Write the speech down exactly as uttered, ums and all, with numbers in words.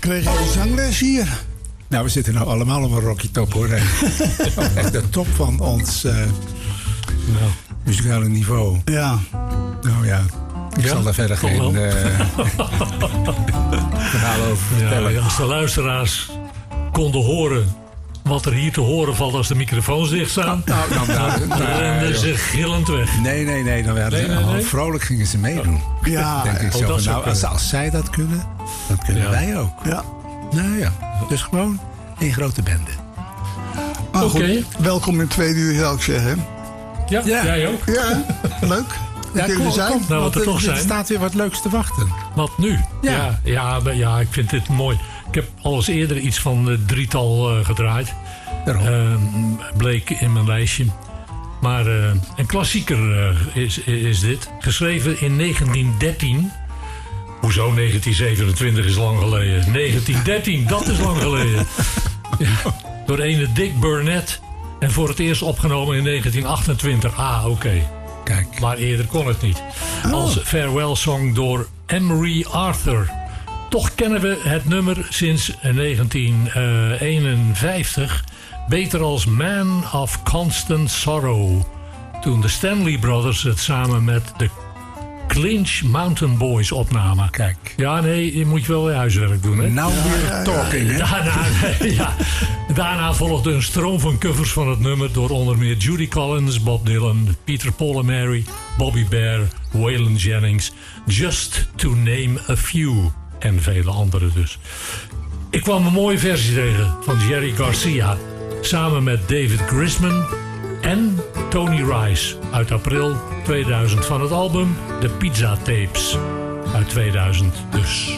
kregen een zangles hier. Nou, we zitten nou allemaal op een Rocky Top, hoor. Echt de top van ons uh, nou, muzikale niveau. Ja. Nou ja, ik ja, zal daar verder geen uh, verhaal over vertellen. Ja, als de luisteraars konden horen wat er hier te horen valt als de microfoons dicht staan, nou, nou, nou, nou, dan renden nou, ze gillend weg. Nee, nee, nee. Dan werden nee, ze, nee, nee. oh, vrolijk gingen ze meedoen. Ja. Denk ik oh, zo van, nou, als, als, als zij dat kunnen, dan kunnen ja. wij ook. Ja. Nou ja, dus gewoon een grote bende. Maar goed, okay. welkom in het tweede uur, zou ik zeggen. Ja, ja. jij ook. Ja, leuk. Ja, kom, zijn. kom, nou, wat er toch er zijn. staat weer wat leuks te wachten. Wat nu? Ja. Ja, ja, ja, ja, ik vind dit mooi. Ik heb al eens eerder iets van uh, drietal uh, gedraaid. Uh, bleek in mijn lijstje. Maar uh, een klassieker uh, is, is dit. Geschreven in negentien dertien. Hoezo negentien zevenentwintig is lang geleden? negentien dertien, dat is lang geleden. Ja, door ene Dick Burnett. En voor het eerst opgenomen in negentien achtentwintig. Ah, oké. Okay. Kijk. Maar eerder kon het niet. Als farewell song door Emery Arthur. Toch kennen we het nummer sinds negentien eenenvijftig... beter als Man of Constant Sorrow. Toen de Stanley Brothers het samen met de Clinch Mountain Boys opnamen. Kijk. Ja, nee, je moet je wel je huiswerk doen, hè? Nou weer ja, talking, hè? Daarna, ja, daarna volgde een stroom van covers van het nummer... door onder meer Judy Collins, Bob Dylan, Peter, Paul and Mary... Bobby Bear, Waylon Jennings... Just to name a few... en vele anderen dus. Ik kwam een mooie versie tegen van Jerry Garcia... samen met David Grisman en Tony Rice... uit april tweeduizend van het album The Pizza Tapes uit tweeduizend dus.